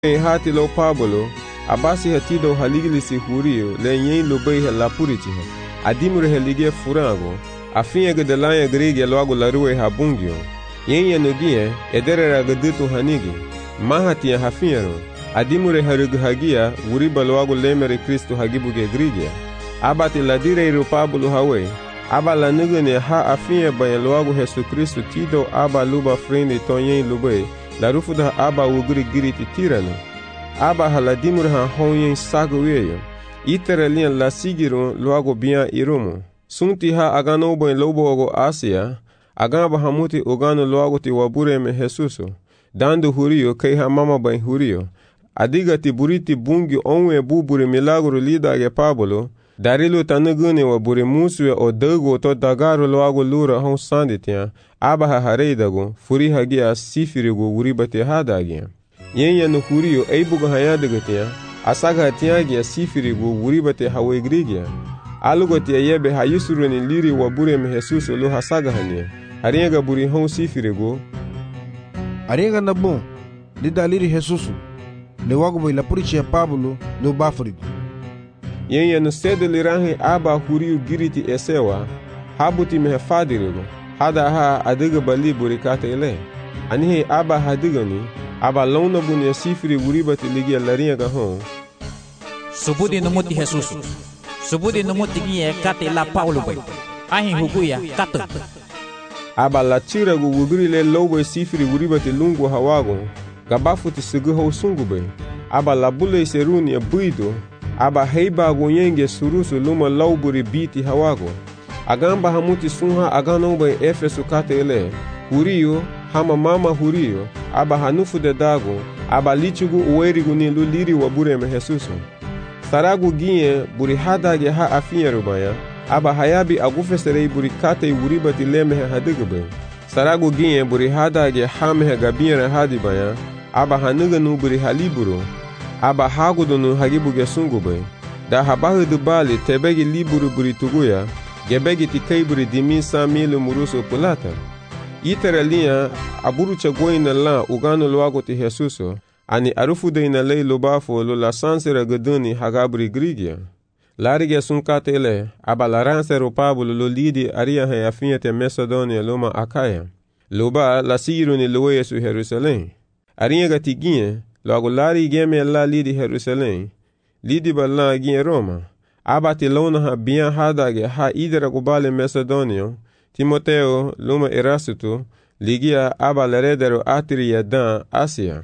hati lo Pablo abasi hatido haligilisi hurio le yen lo bei la puritiha adimure heligie furango afinha gedelaya grege logo la rue habungio yen yenugie ederera geduto hanigi mahati hafinero adimure harugagia uriba logo lemere Kristo hagibuge grige abati la dire ro Pablo hawe aba la nugene ha afinha ba logo Jesus Kristo tido aba luba frende tonyen lube la rufuda aba ugri giriti tirano aba haladimur ha honyen sagoyeyo iterelian la sigiro logo bien irumo sunti ha agano bo lobo asia agaba hamuti ogano logo ti wabure me Jesuso dando hurio kai ha mama ban hurio adigati buriti bungi onwe bubure milagro lida ge Pablo darilo tanugune wabure muswe o dago to dagaro logo lura hon sanditia aba ha hareidago furi hagia sifirigo uribate hadagia yenya no hurio eibugo hayadagatia asaga tiagia sifirigo uribate hawegrigia alugotia yebe hayusuroni liri wabure me Jesus lo hasaga hania ariega buri hon sifirigo ariega na bom lida liri Jesus le wago boy la puricia Pablo no bafrigo yenya no sede lirahe aba hurio giriti esewa habuti me fadirigo hada ha adiga bali burikata ele anihe aba hadigani aba lona bunya sifiri uribati ligia larinha gahon subudi numuti Jesus subudi numuti gie kate la Paulo boy ahin huguya kato aba la tira gu ugrile lobo sifiri uribati lungu hawago gabafuti suguho sungube aba la bule seruni buido aba heiba gu yenge surusu luma lawburi biti hawago agamba hamuti sunha agano boy Efeso kate ele hurio hama mama hurio aba hanufu de dago aba lichugu uwerigu ni luliri wabure me Jesuso saragu gie buri hadage ha afinyeru baya aba hayabi agufeserei buri kate uribati lemehe hadigube saragu gie buri hadage hamehe gabiere hadi baya aba hanuganu buri haliburo aba hagudunu hagibuge sungube da habahu dubali tebegi liburu buri tuguya gebegi tikei buri dimi samilu muruso pulata iterelia aburu chagoina la ugano loago ti Jesuso ani arufu de ina lei lobafo lo la sansera gaduni hagabri grigia larige sunkatele aba la ransero Pablo lo lidi aria he afinete Macedonia loma Akaya loba la siru ni lo Yesu Jerusalem aria gatigie loago lari geme la lidi Jerusalem lidi balla gie Roma aba ti lona ha bien hadage ha idera gubale Macedonia Timoteo luma Erasuto ligia aba leredero atria dan Asia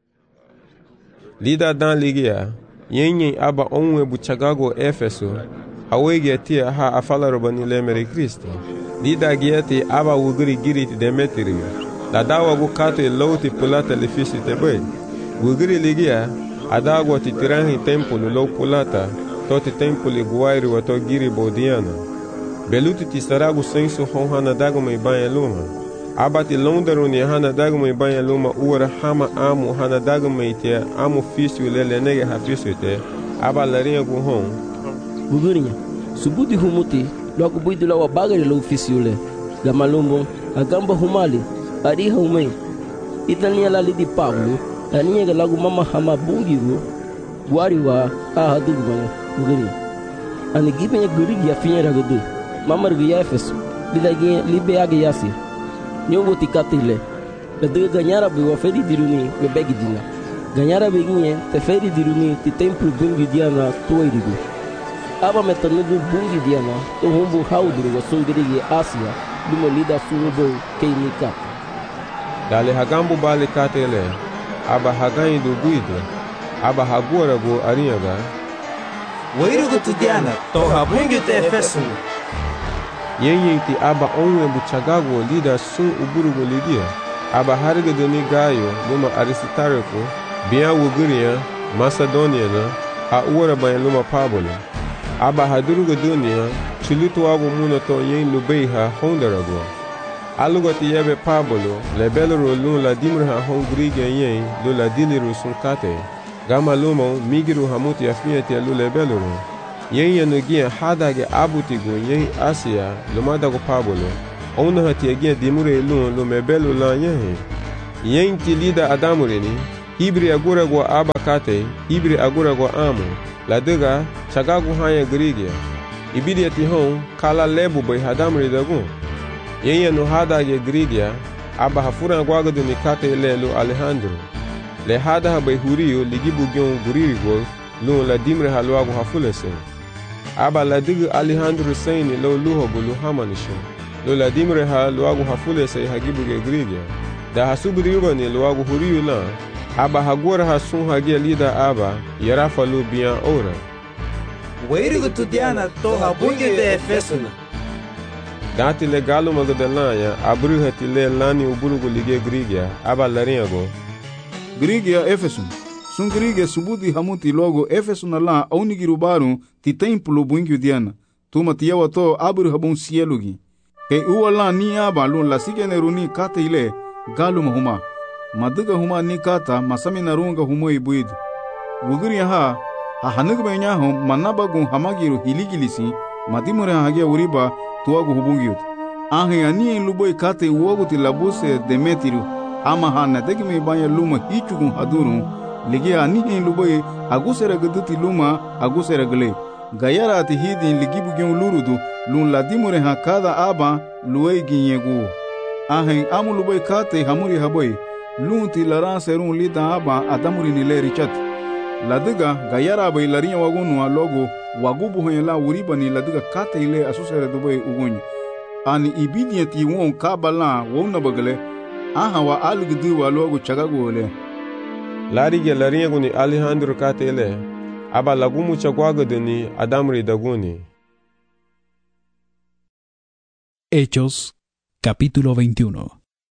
lida dan ligia yenye aba onwe buchagago Efeso hawege tia ha afalaro bani lemere Kristo lida gieti aba wugiri giriti Demetrio la dawa gu kato loti pulata lefisi tebe wugiri ligia adago titirangi tempolo lo pulata toti tempoli guairi wato giri bodiana beluti ti saragu senso honhana dagoma ibanya luma abati londero ni hana dagoma ibanya luma ura hama amu hana dagoma itia amu fisio lele nege hafiso te aba larinha gu hon gugurinya subudi humuti logo buidu la bagare lo fisio le gamalumbo agamba humali ariha umei itania la lidi Pablo aniga lagu mama hama bungiru wariwa ahadugma gugurinya ani gibenya gurigi afinyera gudu mamar gya Efeso lidagi libe age yasi nyogo tikatile de ganyara be waferi diruni be begidina ganyara be ginye te feri diruni ti templo bungi diana toirigu aba metanugu bungi diana to humbu haudru wasungirigi Asia dumo lida sunubo keinika dale hagambu bale katele aba hagain do guido aba hagora go ariaga wairugu tidiana to habungi te Efeso yenye ti aba onwe buchagago lida sun uburugo lidia aba harga doni gayo luma Aristarco biya wuguria Macedonia na a uwara bayan luma Pablo aba hadurugo dunia chulutu wago muna to yen lubeiha hondarago alugo ti yebe Pablo lebeloro lun la dimra hongriga yen lo la diliru sunkate gama lumo migiru hamuti afiati lu lebeloro yen no gia hadage abutigo yen Asia lumadago Pablo ona hati gia dimure lun lo mebelo la yen ti lida adamureni hibri agura gwa aba kate hibri agura gwa amo la dega chagagu hanya grigia ibidia tihon kala lebu bai hadamri dagun yenya no hada ye grigia aba hafura gwagadu ni kate lelo Alejandro le hada bai huriyo ligibu gyon guriri gol lo la dimre halwagu hafulese aba la digu Alejandro sayni lo luho bulu hamanisho lo la dimre halwagu hafulese hagibu ge grigia da hasubri yubani lwagu huriyo la aba hagora hasun hagia lida aba yarafa lu bian ora Wairugu tudiana to habunge de Efesuna. Dati le galo Magdalanya abru hatile lani uburugu lige Grigia aba laringo Grigia Efesun sun Grigia subudi hamuti logo Efesuna la aunigiru baru ti templo bungi diana tuma tiawa to abru habun sielugi ke uwala ni aba lu la sigeneruni kata ile galo mahuma maduga huma ni kata masami narunga humo ibuid wuguri ha hanug benya hom manabagun hamagiru hiligilisi madimure hagia uriba tuagu hubungiut ahe ani luboy kate uoguti labuse demetiru ama hana tegime banya luma hichugun hadurun ligi ani luboy agusera gaduti luma agusera gle gayara ati hidin ligibu gen lurudu lun ladimure ha kada aba luwe ginyegu ahe amu luboy kate hamuri haboy lunti laran serun lida aba adamuri nileri chat ladiga gayara bai larinya wagunu logo wagubu hoyela uriba ni ladiga kata ile asusere dubai ugunyi ani ibidienti won kabala wona bagale aha wa algdu wa logo chagago le larige larinya guni Alejandro kata ile aba lagumu chagwagaduni adamri daguni. Hechos capítulo 21.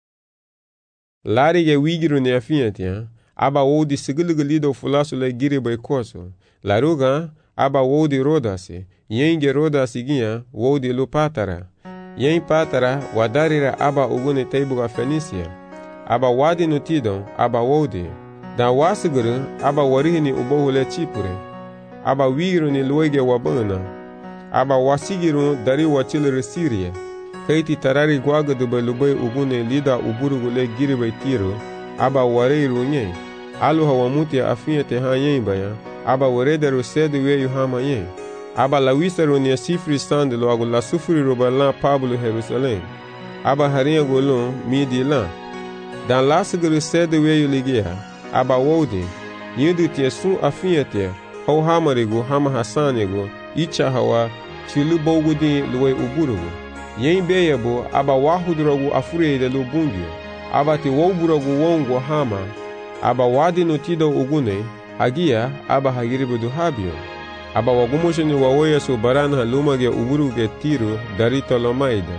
Larige wigiru ne afinetia aba wodi sigilgilido fulasu le giri bai koso laruga aba wodi rodasi yenge rodasi ginya wodi lu patara yen patara wadarira aba ugune teibuga Fenisia aba wadi nutidon aba wodi da wasiguru aba warihini ubohule Chipure aba wigiru ni luege wabana aba wasigiru dari wachilere Syria kaiti tarari gwagadu bai lubai ugune lida uburugu le giri bai Tiro aba wareiru nye alu hawamuti afiete ha yen baya aba weredaru sede weyu hama yen aba lawisaru ni sifri sande lo agu la sufri robala Pablo Jerusalem aba haringa golon midi la dan lasguru sede weyu ligia aba wodi yidu tie sun afiete ho hamarigo hama hasanego icha hawa chilu bogudi luwe uburugu yen beyebo aba wahudrogu afurede lu bungyo aba ti woburogu wongo hama aba wadi nutido ugune hagia aba hagiribudu habio aba wagumosheni wawoya so baran halumage uburuge Tiro dari Tolomaida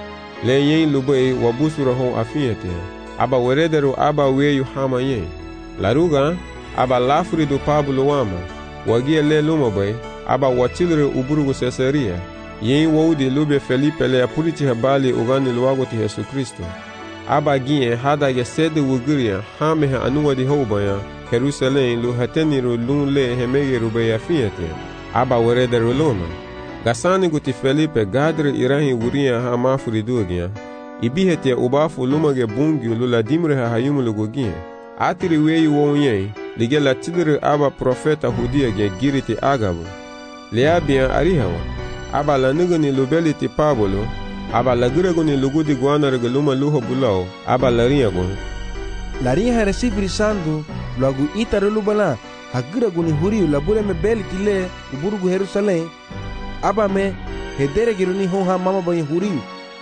le yen lubei wabusura hon afiete aba weredaru aba weyu hama yen laruga aba lafuridu Pablo wama wagia le lumabai aba watilre uburugu Caesarea yen wodi lube Felipe le apuriti habali ugani luwagoti Yesu Kristo aba gie hada ge sede wuguria hame ha anuwadi hobaya Jerusalem lu hateniru lun le hemegeru be yafiete aba weredaru lona gasani guti Felipe gadre irahi wuria ha mafuridugia ibihete ubafu lumage bungi lu la dimre ha hayumulu gogia atiri weyi wonye lige la tidre aba profeta hudia ge giriti agabu leabia arihawa aba la nugani lubeliti Pablo aba laguraguni lugudi guanarga luma luho bulao aba lariagun larinha recibir sandu lagu itaru lubala haguraguni huriu labure me belitile uburugu Jerusalem aba me hedere giruni honha mama bani huriu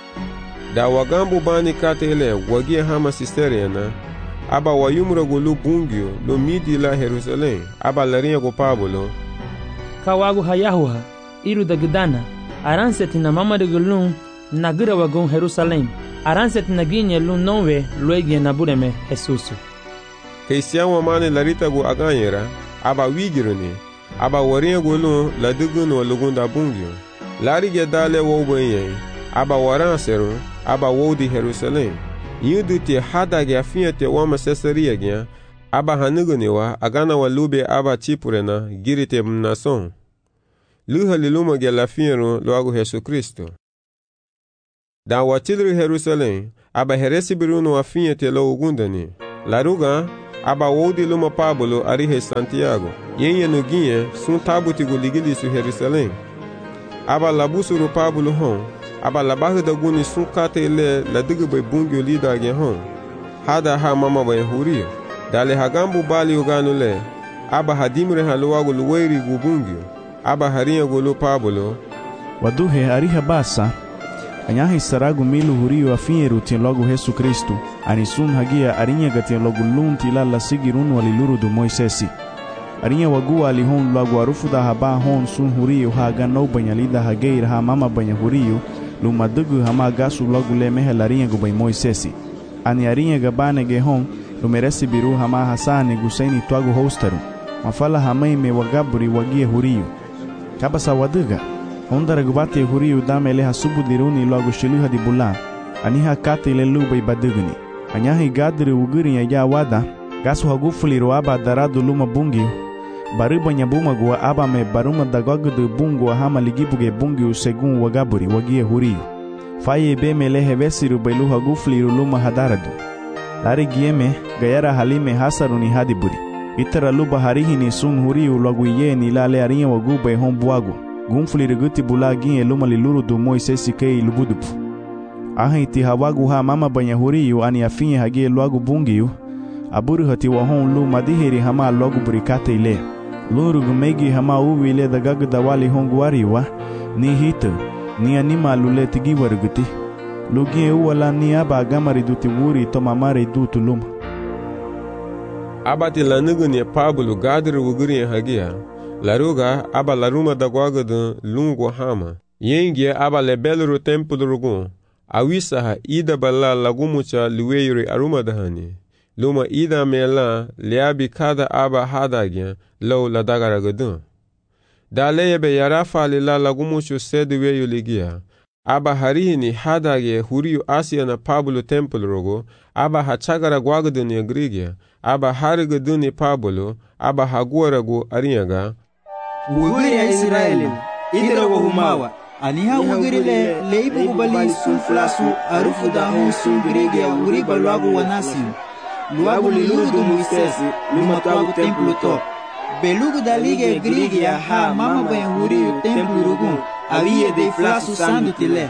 da wagambu bani katele wagia hama sisteriana aba wayumragu lu bungio lu midi la Jerusalem aba lariago Pablo kawagu hayahuha iru dagdana aranseti na mama de gulun nagira wagon Jerusalem aranseti na ginye lu nonwe luegie na bureme Jesus Keisian wamane larita gu aganyera aba wigiruni aba wariago lu la duguno lugunda bungio larige dale wobenye aba waranseru aba wodi Jerusalem yuduti hadage afiete wama Caesarea gya aba hanuguniwa agana walube aba Chipurena girite mnason luha liluma ge lafiero loagu Yesu Kristo da watilri Jerusalem aba heresi biruno afiete lo ugundani laruga aba wodi luma Pablo arihe Santiago. Yenye no ginye sun tabutigo ligili su Jerusalém. Aba labusuru Pablo hon. Aba labahe da guni sun kate le la diga bay bungyo lida gen hon. Hada ha mama bay hurio. Dale hagambu bali uganu le. Aba hadimre haluwago luweri gubungyo. Aba harinha golo Pablo. Waduhe ariha basa. Anyahi saragu milu hurio afinyeru tien logo Jesu Kristu. Anisun hagia arinha gatien logo lunti la sigirun waliluru do Moisesi. Arinha wagua alihon logo arufu da haba hon sun hurio haga no banyalida hageir ha mama banya hurio. Luma dugu hama gasu logo le mehe larinha go bay Moisesi. Ani arinha gabane ge hon lumeresi biru hama hasani gusaini tuago hostaru. Mafala hamai me wagaburi wagie hurio. Kabasa waduga. Ondara gubate hurio damele hasubu diruni logo shiluha di bulan. Aniha kate ile lubay baduguni. Anyahi gadri uguri ya wada. Gasu hagufuliru aba daradu luma bungio. Bariba nyabuma gua aba me baruma dagagudu bungu hama ligibuge bungio segun wagaburi wagie hurio. Faye be melehe vesiru bailu hagufuliru luma hadaradu. Lari gieme gayara halime hasaruni hadiburi. Itara luba harihini sun hurio logo iye ni lale arinha waguba e hombuago. Gunfuliru guti bulagin e luma liluru do Moisesi kei lubudupu. Ahiti hawagu ha mama banya hurio ani afinye hagie logo bungio. Aburu hati wahon lu madiheri hama logo burikate ile. Luru gumegi hama uwi ile dagagu dawali honguariwa. Ni hito, ni anima lule tigi waruguti. Lugie uwala ni aba agamari duti wuri to mamare dutu luma. Abati lanugu ni Pablo gadri wuguri hagia. Laruga aba laruma dagwagudu lungu hama. Yengie aba lebeluru tempulu rugun. Awisaha ida bala lagumucha luweyuri aruma dahani. Luma ida mela liabi kada aba hadagya low la dagaragadun. Daleyebe yarafa lila lagumuchu sedu weyu ligia. Aba harihini hadagye huriyu Asia na Pablo temple rogo. Aba hachagara gwagadun ya grigia. Aba harigadun ni Pablo. Aba haguaragu arinyaga. Wuguri ya Israeli idra wa humawa. Aniha wuguri le ibu kubali sun flasu arufu da hon sun grigia wuri balwagu wanasi. Luago liluru do Moisesi, luma tuago templo to. Belugo da liga grigia ha mama banha hurio templo rugun. Avia de flasu sandu tile.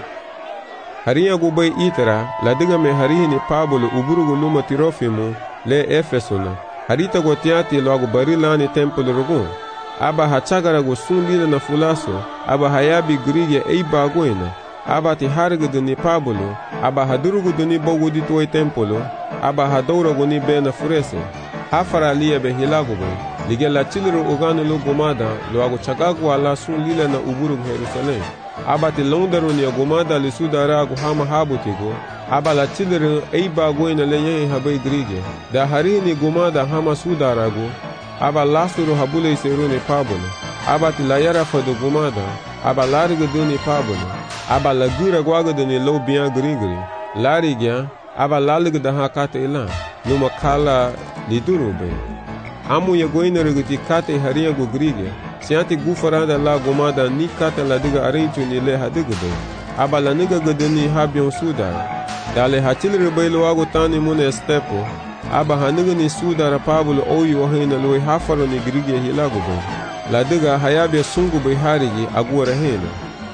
Harinha gubay itara, la diga me harihini Pablo uburugu luma Tirofimo, le Efesona. Harita gotiati logo barilani templo rugun. Aba hachagara go sun lila na fulaso, aba hayabi grigia ei bagoina. Aba ti harigu ni Pablo, aba hadurugu ni bogu di tuoi templo, aba hadouragu ni bena furese. Hafara liya be hilagu be, lige la chiliru uganu lu gumada, luagu chagagu ala sun lila na uburugu Jerusalem. Aba ti londaru ni gumada li sudaragu hama habutigo, aba la chiliru ei bagoina le yehi habai grige. Da harini gumada hama sudaragu, aba lasuru habule iseru ni Pablo. Aba ti la yara fadu gumada, aba larigu ni Pablo. Aba la gura gwagadu ni lo biyan guri-guri. Lari gyan, aba laligu da hakate ilan. Numa kala liduru be. Amu ya goina riguti kate harinha gu grige. Sianti gufarada la gomada ni kate la diga arinchu ni le hadigu be. Aba la niga gudu ni habion sudara. Dale hachili ribailu wagu tani mune estepo. Aba haniga ni sudara Pablo oyu wahina lui hafaru ni grige hilagu be. La diga hayabia sungu be harigi aguara hina.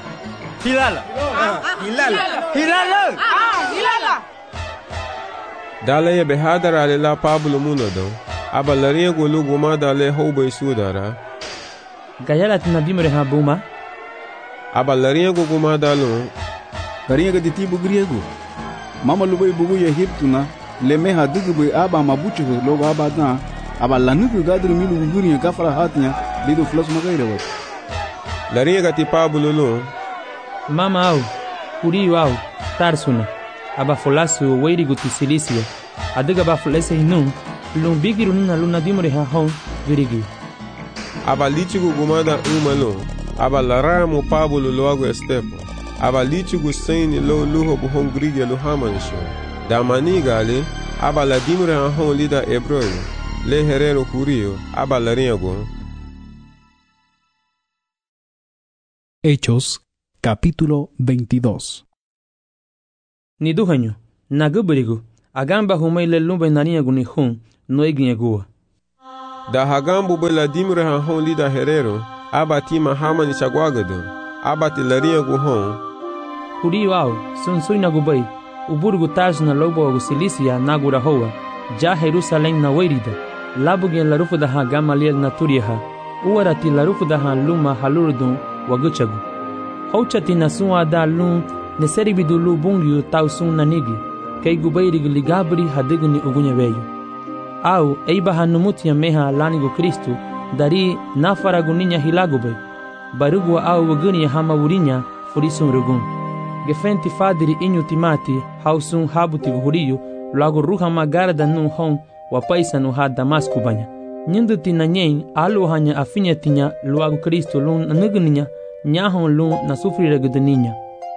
Hilala! Hilala! Hilala! Hilala! Dale be hadara la Pablo munado. Aba larinha gulu gumada le houbay sudara. Gayala tinadimre ha buma. Aba larinha gu gumada lo. Garinha ga ditibu griego. Mama lubay bugu ya hiptuna. Le meha dugu aba mabuchu logo aba dan. Aba lanugu gadru milu guriya gafara hatinya. Lido flas magaira wat. Larinha ga ti Pablo lo. Mama au, hurio au, tarsuna. Aba folasu weirigu ti Silícia. Adiga ba folese hinun. Lumbigiru nina luna dimre ha hon virigi. Aba litigu gumada umalo. Aba laramo Pablo loago estepo. Aba litigu seni lo luho buhon grige lo hamanisho. Da manigale, aba la dimre ha hon lida ebroyo. Le herero hurio, aba larinha go. Hechos, capítulo 22. Ni duhanyo, naguburigu, agamba humay le lumbe nania guni hun noeginye gua. Da hagambu be la dimre ha hon lida herero, abati mahama ni chagwagado, abati laria gu hon. Huriyo au, sun na gubay, uburgu taj na lobo gu Silisia nagura hoa, ja Jerusalem na wairida, labugen la rufu da ha Gamaliel na turiha, uarati la rufu da ha luma halurdun waguchagu. Hauchati na sunwa da lun, neseri bidulu bungyu tau sun na nigi, kay gubay ligabri hadigni ugunya veyo. Au eiba hanumutia meha lanigo Kristu dari nafaraguninya hilagubay barugwa au waguni hama wurinya furisun rugun gefenti fadiri inyu timati hausun habuti huriyu lago ruha magara da nun hon wa paisa nu ha Damasku banya nyindu tina nyen alu hanya afinya tinya luago Kristu lun nuguninya nyahon lun na sufri reguduninya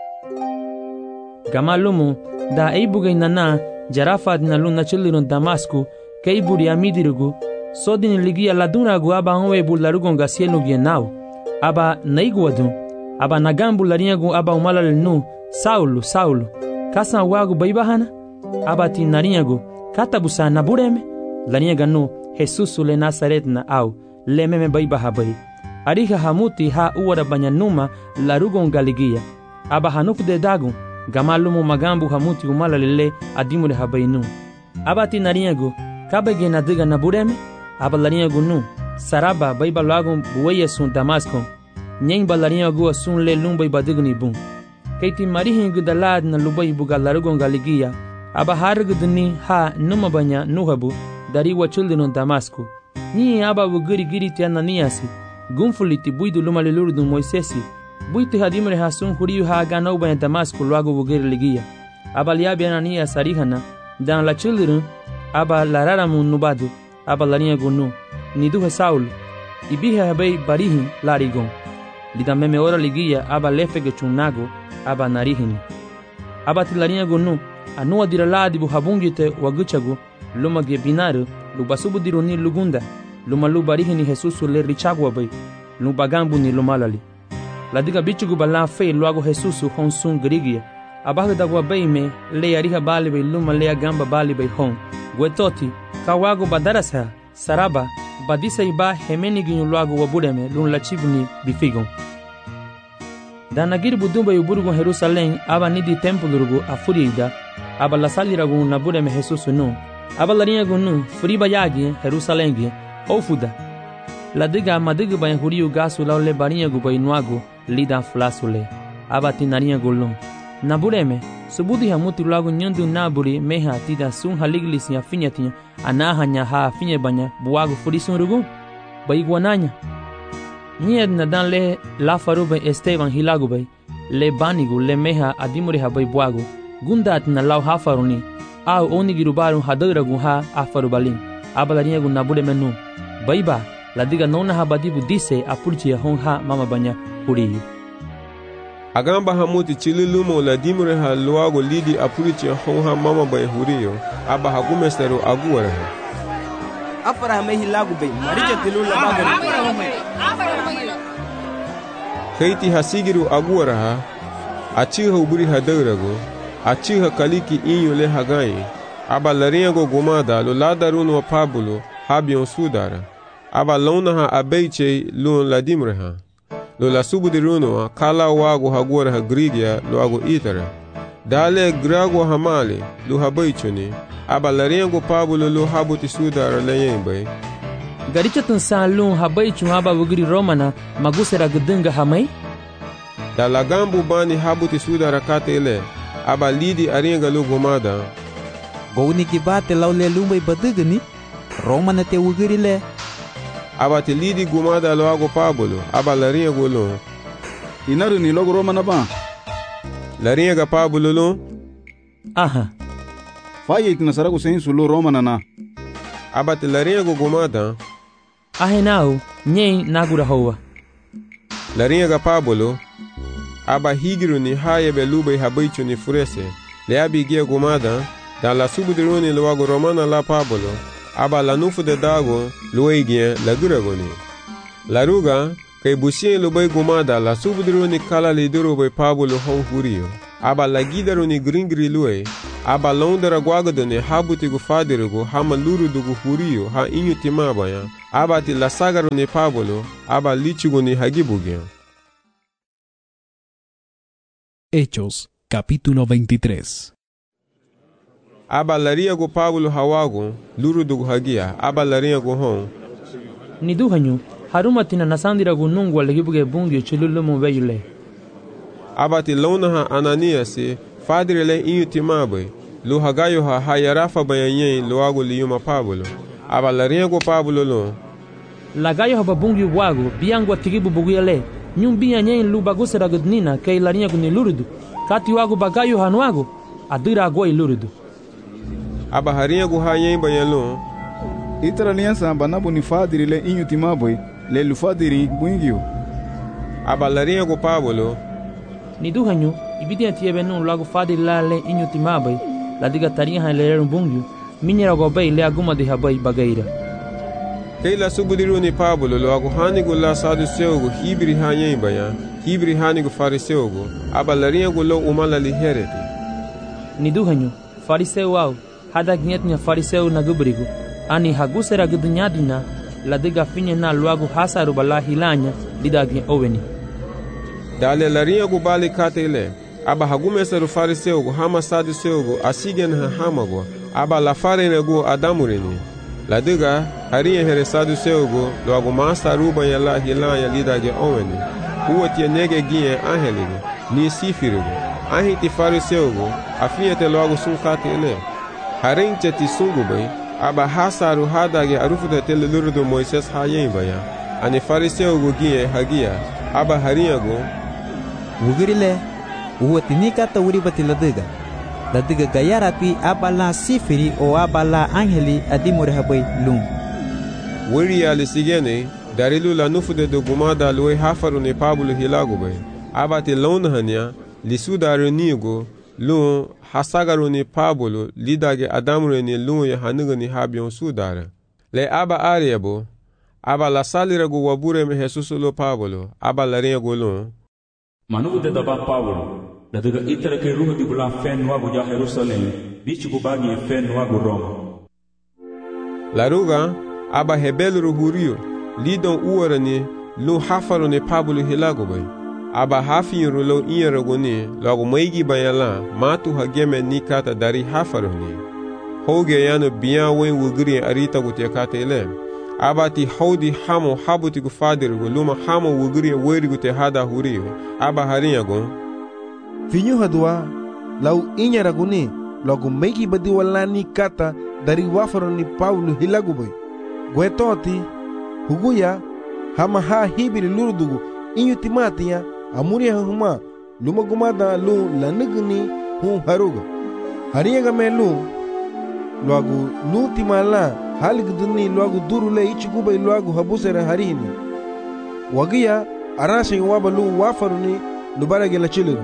gamalumu da eibugay nana jarafad na lun na chilirun Damasku kay buri amidirugu sodin ligia ladunagu aba onwe bularugon gasienu gienau aba naiguadun aba nagambu lariagu aba umalal nu Saulo kasan wagu baibahana aba tinariagu katabusa nabureme lariaga nu Jesus le Nazaret na au lememe baibaha bai ariha hamuti ha uwara banyanuma larugon galigia aba hanuk de dagun gamalumu magambu hamuti umalalile adimure habainu aba tinariagu kabege na diga na bureme abalarinha gunu saraba baiba lagun bueye sun Damasco nyen balarinha gu sun le lumba ibadigni bun keiti marihin gudalad na lubai bugalarugon galigia aba hargudni ha numa banya nuhabu dari wa children Damasco ni aba bugiri giri tiana niasi gumfuliti buidu lumale lurdu Moisesi buiti hadimre ha sun huriyu ha ganau banya Damasco lagu bugiri ligia aba liabi anania sarihana dan la children aba lararamu nubadu aba larinha gunu niduhe Saulo ibiha habei barihin larigon lida meme ora ligia aba lefege chunago aba narihini aba tilarinha gunu anua diraladi bu habungite waguchagu luma ge binaru lubasubu dironi lugunda luma lu barihini Jesus le richagwa bai lubagambu ni lumalali ladiga bichugu bala fe luago Jesus honsun grigia aba dagwa bai me le ariha bali bai luma le gamba bali bai hon gwetoti kawago badarasa saraba badisa iba hemeni ginyu luago wabureme lun lachibuni bifigon danagir budumba yuburgo Jerusalem aba nidi templo rugo afurida aba la salirago nabureme Jesus no aba larinha gunu furiba yagi Jerusalem gi ofuda ladiga madiga bay huriu gasu lawle barinha go bay nuago lida flasule aba tinarinha golon nabureme subudi hamuti lago nyandu naburi meha tida sun haliglis ya finyatinha anahanya ha finye banya buago furisun rugo bay guananya nied na dan le la farube Esteban hilago bay le banigo le meha adimuri ha bay buago gundat na law hafaruni au onigirubaru hadaragu ha afarubalin abalarinha gu nabude menu baiba ladiga nona habadibu dise apurchi hon ha mama banya huriyu agamba hamuti chililumo la dimure ha luago lidi apurchi hon ha mama banya huriyu aba hagumesteru aguwara afara mehi lagu bay marija tilula bagari keiti hasigiru aguwara ha achiha uburi hadaragu achiha kaliki inyo le hagai aba larinha go gomada lo ladarun wa pabulo habion sudara aba lona ha abeiche lun ladimre ha lo la subudiruno kala wago hagora ha grigia lo ago itara dale grago hamale lo habeichoni aba larinha go pabulo lo habuti sudara leyembe garicha tunsa lun habeichu aba wugri romana magusera gudunga hamai dala gambu bani habuti sudara katele aba lidi aringa lo gomada goni ki bate lawle lumbai badugni romana te wugirile aba te lidi gomada lo ago pabulo aba laringa go lo inaru ni logo romana ba laringa ga pabulo lo aha faye itina sarago sensu lo romana na aba te laringa go gomada ahenau nyei nagura hoa laringa ga pabulo aba higiru ni haye belube habaichu ni furese le abigia gomada dan la subudiruni lo wago romana la pabulo aba la nufu de dago lo igien la guragoni la ruga kay busien lo bay gomada la subudiruni kala le duro bay pabulo hon huriyo aba la gidaruni gringri luwe aba londera guagadone habutigu fadirigu hama lurudugu hurio ha inyu timabaya aba ti lasagaru ni Pablo aba lichigu ni hagibugia. Hechos, capítulo 23. Aba lariagu Pablo hawagu lurudugu hagia aba lariagu hon. Niduhanyu harumatina nasandiragu nungu alagibuge bungyo chululumu veyule. Aba ti launaha Ananiasi fadirile inyu timabe lu hagayo ha hayarafa bayanyen luagu liyuma Pablo. Aba lariagu Pablo lo. Lagayo haba bungyo wagu biangwa tigibu buguyale. Nyum biyanyen lu bagusera gudnina kay lariagu ni lurudu. Kati wagu bagayo hanuagu adira agwa lurudu. Aba hariagu hayen bayalo. Itara aliança banabu ni fadirile inyu timabe le lu fadiri bungyo. Aba lariagu Pablo. Niduhanyu ibidia tiebenu lagu fadi lale inyu timabai la diga tarinha halere bungyu minyera gobai le aguma de habai bagaira keila subudiru ni Pablo lo agu hanigu la saduceugo hibri hanyen baya hibri hanigu fariseugo abalaria gulo umala li hereti. Niduhanyu fariseu au hada gnyetnya fariseu na gubrigu ani hagusera gudnyadina la diga finye na luagu hasaru bala hilanya lidagnya oweni dale laria gu bali katele aba hagumeseru fariseugo hama saduceugo asigen ha hamago aba la farene gu adamureni la diga haria here saduceugo lo agu masa ruba yala hilanya lidage oweni uwotie nege gie angelige ni sifirigo ahiti fariseugo afiete lo agu sunkatele harinche ti sungube aba hasaru hadage arufute tele lurudu Moises hayen baya ani fariseugo gie hagia aba haria gu wugirile uwatini kata wuri bati ladiga gayarati abala sifiri o abala angeli adimure habai lum wuri alisigene darilu la nufude do gumada loe hafaru ne Pablo hilagube abati launahania lisudaru nigo lu hasagaru ne Pablo lidage adamure ne lu ya hanuga ni habion sudara le aba ariabo aba la saliragu wabure me Jesus lo Pablo aba la rego lo Manugu de daba Pablo, la diga itara ke ruhu di bulan fen nuagu ya Jerusalem, bichu kubagi fen nuagu Roma. La ruga, aba hebelu hurio, lidon uarani, lu hafaru ne Pablo hilagube. Aba hafin rulo inyaraguni, lagu maigi bayala, matu hageme nikata dari hafaru ni. Hoge yano biyan wen wugiri arita gutiakate ilem. Abati haudi hamo habuti gu fadirigu luma hamo wugiri werigu te hada huriyo aba harinyago finyu hadwa lau inyaraguni lagu meki badi walani kata dari wafaro ni Paulo hilagubai gwetoti huguya hama ha hibiri lurudugu inyu timatiya amuri huma luma gumada lu lanigni hu haruga harinyaga me lu lagu lu timala haligduni luagu durule ichiguba luagu habusere harini wagia arashin wabalu wafaruni lubarage la chiliru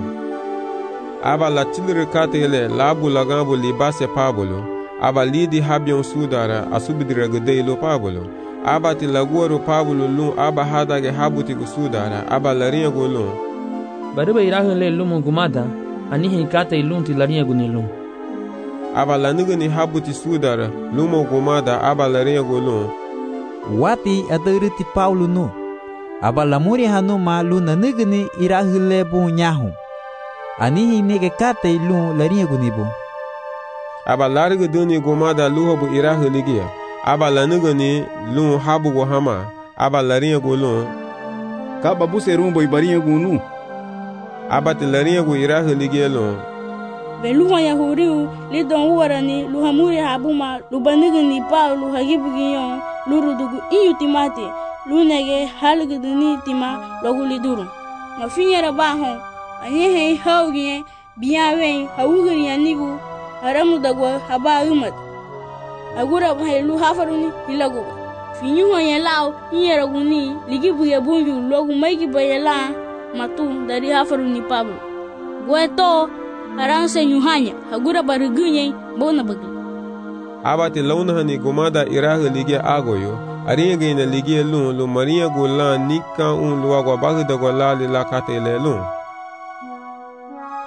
aba la chiliru katele labu lagambo libase Pablo aba lidi habion sudara asubidira gudei lo Pablo aba ti laguaro Pablo lu aba hadage habuti gu sudara aba laria go lu bariba irahun le lumu gumada anihi kate ilunti laria gunilum aba lanigani habuti sudara lumo gumada aba laria golon wati adariti Paulo no aba lamuri hanu ma lu nanigani irahule bu nyahu anihi nege kate lu laria gunibu aba larga duni gumada luho bu irahuligia aba lanigani lu habu go hama aba laria golon kaba buserumbo ibaria gunu aba te laria go irahuligia lo Beluha ya huriu lidon uwarani luhamuri habuma lubanigani Paulo luhagibugiyon lurudugu inyu timate lunege halguduni tima loguliduru mafinyera bahon anyehe haugie biyawen hawugiri yanigu haramudagwa habarumat agura bahelu hafaruni hilaguba finyuho yelao inyeraguni ligibuge bunju logu maigi bayela matu dari hafaruni Pablo gweto aranse nyuhanya hagura barugunye bona bagi abati launahani gumada irahu lige agoyo aringe na lige lu maria gola nika un luagwa bagda gola la katele lu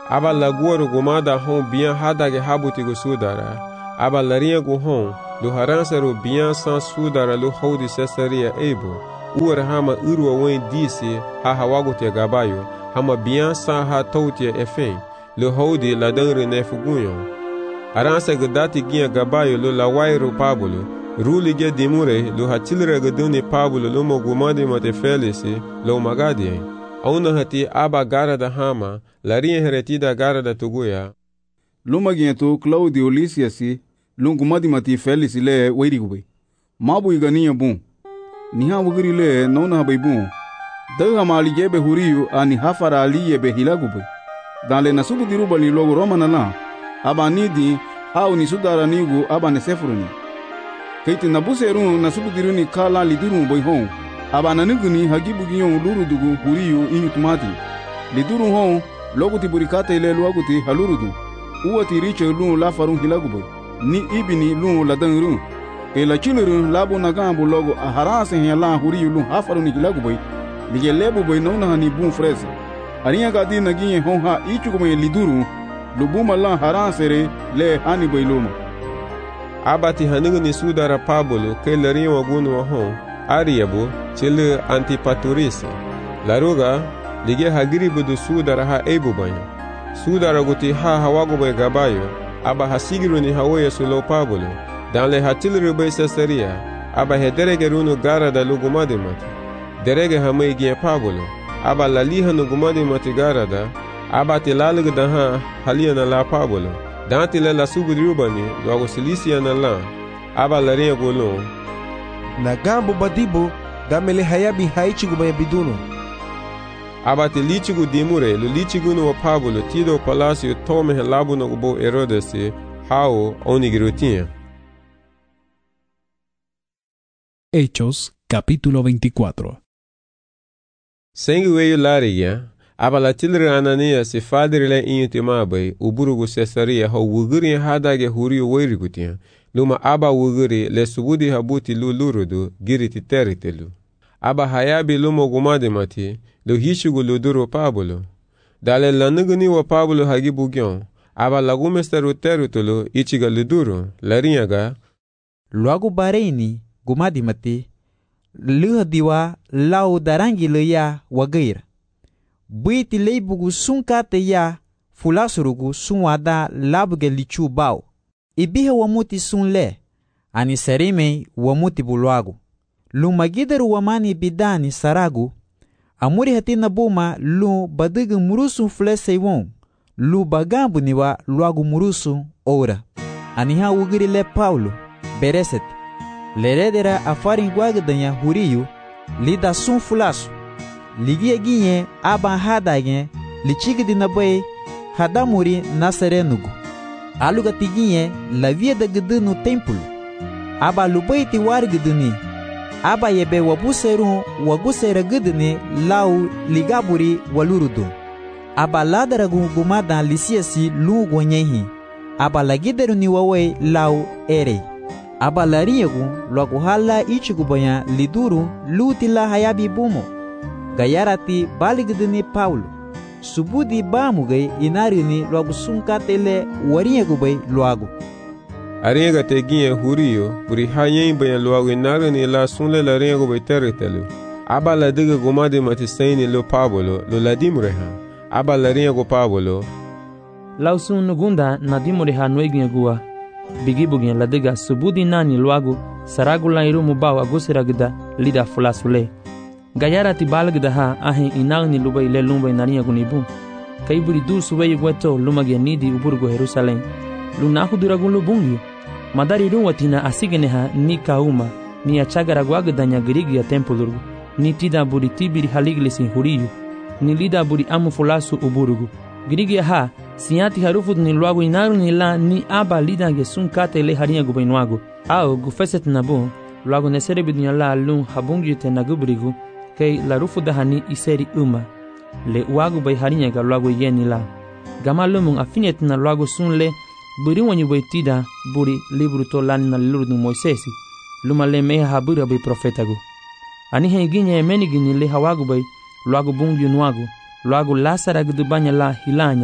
aba laguoro gumada hon biyan hadage habuti go sudara aba larinha go hon lo haransaro biyan san sudara lo hodi Cesaria ebo uwar hama urwa wen disi ha hawagote gabayo hama biyan san ha tautia efen lo hodi la dangre nefugunyon aransa gadati giya gabayo lo la wairo Pablo ruli ge dimure lo hatilre gaduni Pablo lo mogumadi mate felisi lo magadien auna hati aba gara da hama larinha heretida gara da tuguya lumagiento Claudio Lysiasi lungumadi mati felisi le weirigube mabu igania bun niha wugiri le nona baybun daga mali jebe huriyu ani hafara aliye be hilagube dale nasubu diruba ni logo romana la aba nidi hau ni sudara nigu aba ne sefuruni keiti nabuserun nasubu diruni kala lidurun boy hon aba naniguni hagibu giyon lurudugu huriyu inyutumati lidurun hon logo tiburikate ile luaguti halurudu uwati riche lun la farun hilagube ni ibini lun la danrun la chilurun labu nagambu logo aharase hela huriyu lun hafaruni hilagube lige lebu boy nona hani bun frese ariya gadi nagiye hon ha ichukume liduru lubuma la haransere le hani boy luma abati hanigni sudara Pablo ke larin wagunu hon ariyabu chile Antipaturis laruga lige hagiri budu sudara ha ebu banyo sudara guti ha hawago bay gabayo aba hasigiru ni hawoya sulo Pablo dan le hatilru bay Cesaria aba hederege runu gara da lugumade mati derege hamay giye Pablo aba laliha no gumade mati gara da aba tilalig da ha haliana la Pablo dan tile la subudrubani do Silisia na la aba laria golon na gambo badibo gamele hayabi haichigu bay biduno abate lichigu dimure lo lichigu no Pablo tido palacio tome labu no go Herodes hao onigirutia. Hechos capítulo 24. Sengueyo lariya abala tilre Anania se fadrile intimabe uburugu Cesaria ho wuguri hadage huriyo weirigutia luma aba wuguri le subudi habuti lulurudu giriti teritelu aba hayabi lumo gumade mati lo hishugu luduro Pablo dale lanuguni wa Pablo hagibu gyon aba lagumesteru terutulu ichiga luduro larinyaga luagu bareini gumadi mati luha diwa lau darangi le ya wagair buiti leibugu sunkate ya fulasurugu sunwada labuge lichu bao ibihe wamuti sunle ani serime wamuti bulwagu lumagidaru wamani bidani saragu amuri hatina buma lu badigu murusu fleseiwon lu bagambu niwa luagu murusu ora aniha wugiri le Paulo bereset leredera afarin gwagdanya huriyu lida sun fulasu ligie ginye aban hadage lichigidi nabai hadamuri nasarenugu aluga tiginye la via da gdunu templo aba lubaiti wargduni aba yebe wabuseru wagusera gduni lau ligaburi walurudu aba ladaragu gumada lisiasi lugo nyehi aba lagideru ni wawe lau ere aba lariyagu logu hala ichigubanya liduru lutila hayabi bumo gayarati baligdini Paulo subudi bamugai inarini logu sunkatele wariyagubay loagu aringa teginye huriyo buri hayen banya loagu inarini la sunle la ringubay teritelu aba la diga gumade matisaini lo Pablo lo ladimreha aba la ringu Pablo lausun nugunda nadimreha noeginagua bigibugia ladiga subudi nani loagu saragula irumu baw agusiragda lida fulasule gayarati balgda ha ahe inagni lubay le lumbay naniya gunibu kayburi du subay gweto lumagia nidi uburgo Jerusalem lunahu duragun lubungi madari ruwatina asigeneha ni kauma ni achagara gwagdanya grigia tempolurgu ni tida buri tibiri haliglisi huriyu ni lida buri amu fulasu uburgu grigia ha siati harufut ni luagu inaru ni la ni aba lida gesun kate le haringa gubainwagu au gufeset nabu luagu nesere bidunya la lun habungi te nagubrigu kei la rufu dahani iseri uma le uagu bay haringa ga luagu yeni la gama lumun afinet na luagu sun le buri wanyu bay tida buri libru to lan na lurdu Moisesi luma le meha habura bay profetagu ani he ginye menigini le hawagu bay luagu bungi nuagu luagu lasara gudubanya la hilanya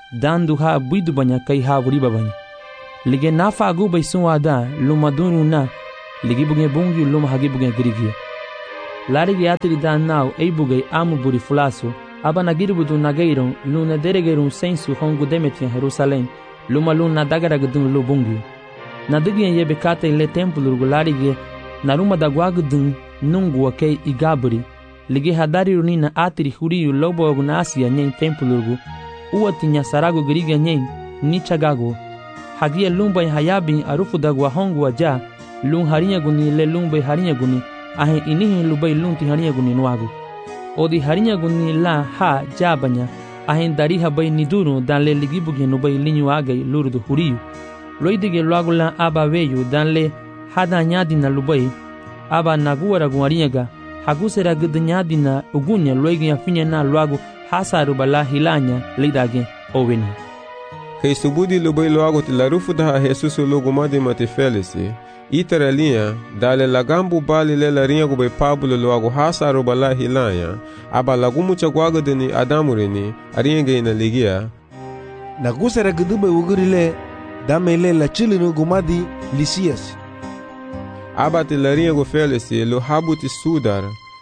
dan du ha buidu banya kai ha wuriba banya lige nafa agu bai sun wada luma dunu na ligi buge bungi luma hagi buge grigia larigi atri dan nau ei buge amu buri fulaso aba nagirbudu nageiron luna deregerum sensu hongu demetian Jerusalém luma luna dagaragdun lu bungi nadigien yebe kata ile templo larigi naruma dagwagdun nungu akei igabri ligi hadari runina atri huriyu lobo asia nyen templo uatinya sarago grigia nyen ni chagago hagia lumbai hayabin arufu dagwa hongu aja lun harinya guni le lumbai harinya guni ahe inihi lubai lunti harinya guni nuagu odi harinya guni la ha jabanya ahe dari habai niduru dan le ligibuge nubai linyu agai lurdu huriyu loidige luagu la aba veyu dan le hada nyadina lubai aba naguara guarinyaga hagusera gudnyadina ugunya loigi afinya na luagu hasaru bala hilanya lidage oweni Kei subudi lubai luagu tilarufu daha Jesus logo madimati felisi itara linha dale lagambu bali le larinha gubai Pablo luagu hasaru bala hilanya aba lagumu chagwaga deni adamurini aringe ina ligia nagusera gudubai ugurile damele la chilinu gumadi Lisias aba tilarinha gu felisi lu habuti sudar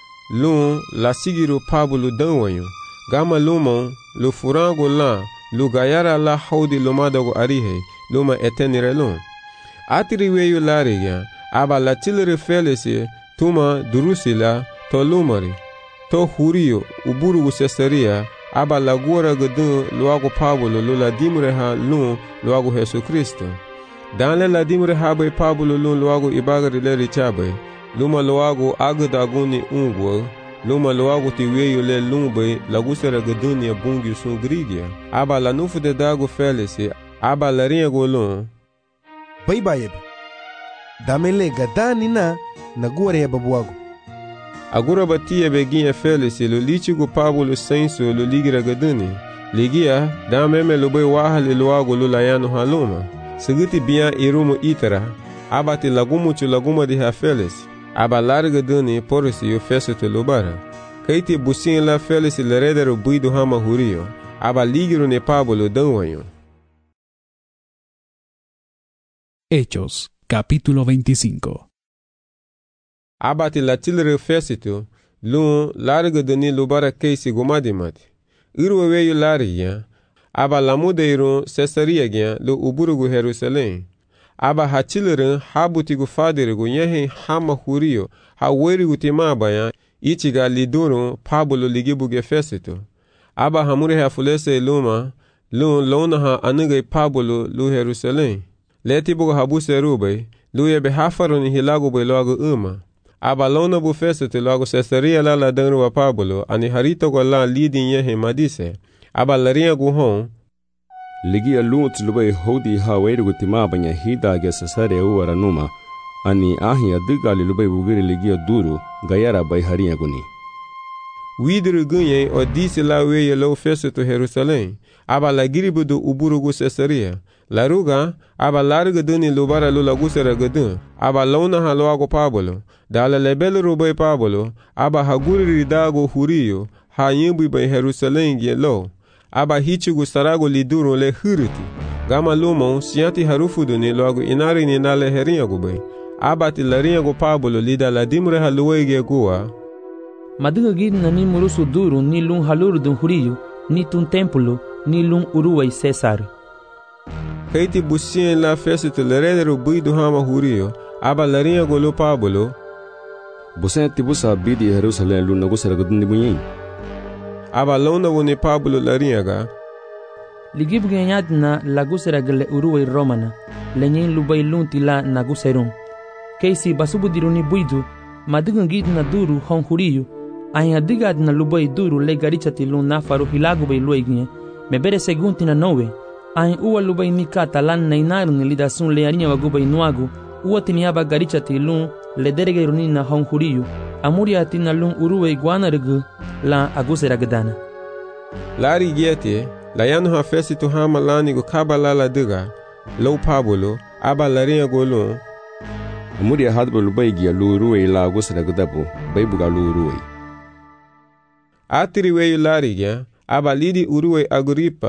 lu la sigiru Pablo danwanyo gama lumon lu furango la lu gayara la haudi lumadago arihe luma etenirelon atiri weyu lariga aba la tilere felisi tuma durusila to lumari to huriyo uburugu Cesaria aba la gora gudun luago Pablo lula dimreha lun luago Jesu Kristo danle la dimreha bay Pablo lun luago ibagari leri chabe luma luago agdaguni ungwo luma luagu ti weyu le lumbai lagusera gadunia bungi sun grigia aba la nufu de dago felisi aba la rinha golon bai bayeb damele gadani na nagure ya babuago agura batia beginha felisi lo lichigo Pablo senso lo ligira gaduni ligia dameme lo bai wahali luago lo layano haluma seguti bia irumu itara aba ti lagumuchu laguma di ha felisi aba larga duni porisi yo feso te lubara kaiti busin la felisi leredero buido hama hurio aba ligiro ne Pablo danwanyo. Hechos capítulo 25. Aba ti la tilre fesito lun larga duni lubara keisi gumadimati irwe weyo lariya aba lamudeiro Cesaria gya lo uburugu Jerusalém aba hachilirin habutigu fadirigu yehin hama hurio hawerigu timabaya ichiga liduru Pablo ligibuge fesito aba hamuri hafulese luma lun lona ha anugai Pablo lu Jerusalém letibugu habuse rubei lu yebe hafaruni hilagu bai loagu aba lona bu fesito loagu Cesaria la danru wa Pablo ani harito go la lidin yehin madise aba laria gu hon ligia luut lubai hodi hawerigu timabanya hidage Cesaria uwaranuma ani ahi adigali lubai bugiri ligia duru gayara bai haria guni widru gunye odisi la weye lo festo Jerusalém aba la giribudu uburugu Cesaria laruga aba larga duni lubara lula gusera gadun aba lona haloago Pablo dala lebel rubai Pablo aba haguri ridago hurio ha yimbi bai Jerusalém gelo aba hichigu sarago liduru le huriti gama lumon sianti harufudu ni logo inari ni nale herinha gubei aba ti larinha go Pablo lida la dimre haluege gua madiga gidna ni murusu duru ni lun haluru dun huriyu ni tun templo ni lun uruwai Cesar kaiti busien la festa leredero buidu hama hurio aba larinha go lo Pablo busen tibusa bidi Jerusalém lun nagusera gaduni bunyin aba lona woni Pablo larinhaga ligibuge nyadna lagusera gele uruwai Romana lenyen lubai lunti la naguserum keisi basubu diruni buidu madiga gidna duru hon huriyu ahi adigadna lubai duru le garichati lun nafaru hilagu bai lueginye mebere segunti na nowe ahi uwa lubai nikata lan nainarni lidasun le arinha wagubai nuagu uwa tiniaba garichati lun le deregeruni na hon huriyu amuria tina lun uruwai guanargu la agusera gadana lari giete la yanu ha fesitu hama lani go kabala la diga lo Pablo aba larinha golon amuria hadbo lubai gia luruwai la agusera gadabu bai buga luruwai atiri weyu lari gya aba lidi uruwai Agripa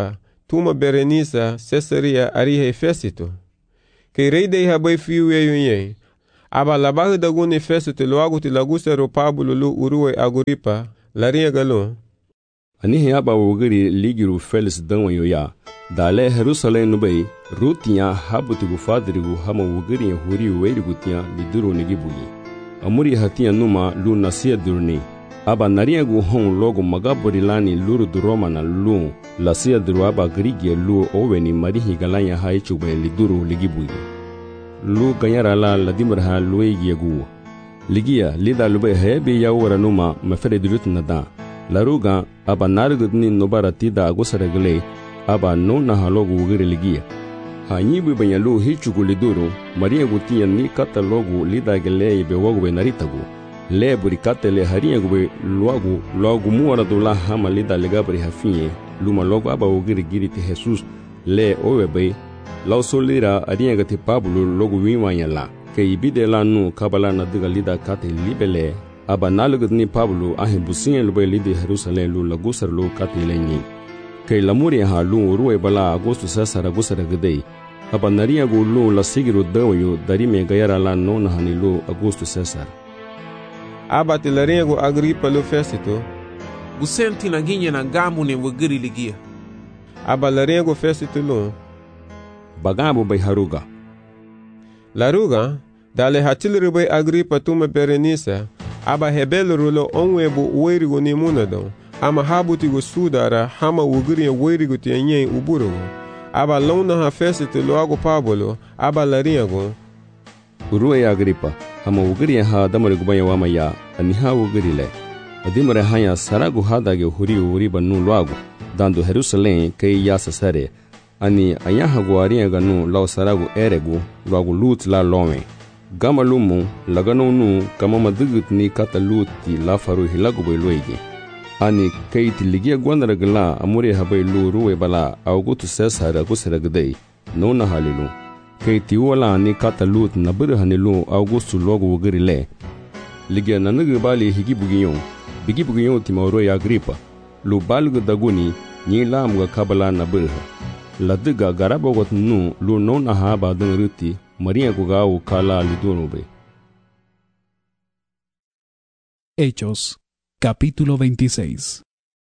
tuma Berenisa Caesarea arihe Fesito. Kei rei dei habai fiu ye aba labahu daguni Fesito loagu ti lagusero Pablo lu Urue Agripa laria galo. Anihe aba wogiri ligiru Felix danwa yoya. Dale Jerusalem nubai rutiya habuti gufadirigu hama wogiri huri weirigu tiya liduro nigibuyi. Amuri hatiya numa lu nasia durni. Aba nariagu hon logo magabori lani luru du Romana lu lasia duru aba grigie lu oweni marihi galanya haichube liduru ligibuyi. Lu ganyara la ladimraha luegiegu. Ligia lida lube hebe ya wara numa mafere dilut nada. Laruga aba narigudni nobara tida agusaragle aba no nahalogu wugiri ligia. Hanyibu banyalu hichugu liduru maria gutiya ni kata logu lida gele be wagwe naritagu. Le burikate le haria gube luagu muaradula hama lida legabri hafinye luma logu aba wugiri giriti Jesus le owebe lau solira aria gati Pablo logu wimanya la ke ibide la nu kabala na diga lida kate libele aba nalugudni Pablo ahe businye lube lidi Jerusalem lu lagusar lu kate lenyi ke lamuri ha lu Urue bala Agosto Caesar agusar gdei aba naria gu lu la sigiru dawayo darime gayara la nona hani lu Agosto Caesar aba tilaria gu Agripa lu Fesito busenti na ginye na gamu ne wogiri ligia aba laria gu Fesito lu bagabu bai haruga laruga dale hatilru bai Agripa tuma Berenisa aba hebelru lo onwebu weirigu ni munadon ama habutigu sudara hama wugiri weirigu tiyenye uburugu aba lona ha Fesito loagu Pablo aba lariagu Urue Agripa hama wugiri ha damari gubanya wamaya aniha wugiri le adimare hanya saragu hadage huri uriba nu loagu dandu Jerusalem kei ya Caesarea ani ayaha guaria ganu lau saragu eregu loagu lut la lome gama lumu lagano nu kama madugit ni kata luti la faru hilagu bai loigi ani keiti ligia gwandara gala amuri habai lu Urue bala Augusto Caesar agusara gdei nona halilu keiti wala ni kata lut na buru hanilu Augusto logu wugiri le ligia nanugu bali bigibugiyon tima Urue Agripa lu balgu daguni ni lamuga kabala na buru ladiga garabogot nu lu nona haba dun ruti Maria Gugau Kala Lidunube. Hechos, capítulo 26.